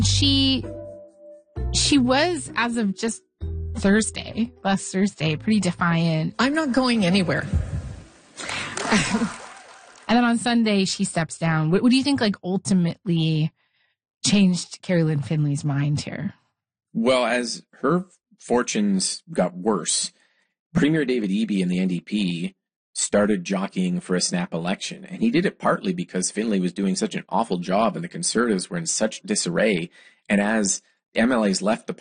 She was, as of just last Thursday, pretty defiant. I'm not going anywhere. And then on Sunday, she steps down. What do you think, ultimately changed Carrie Lynn Finley's mind here? Well, as her fortunes got worse, Premier David Eby and the NDP started jockeying for a snap election. And he did it partly because Finley was doing such an awful job and the Conservatives were in such disarray. And as MLAs left the